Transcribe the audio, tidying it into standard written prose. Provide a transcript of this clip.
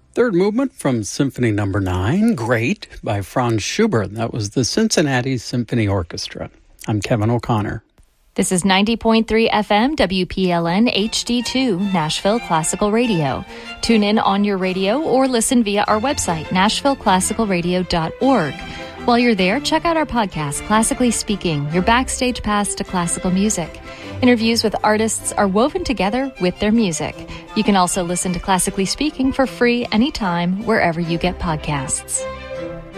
Third movement from Symphony No. 9, Great, by Franz Schubert. That was the Cincinnati Symphony Orchestra. I'm Kevin O'Connor. This is 90.3 FM WPLN HD2, Nashville Classical Radio. Tune in on your radio or listen via our website, nashvilleclassicalradio.org. While you're there, check out our podcast, Classically Speaking, your backstage pass to classical music. Interviews with artists are woven together with their music. You can also listen to Classically Speaking for free anytime, wherever you get podcasts.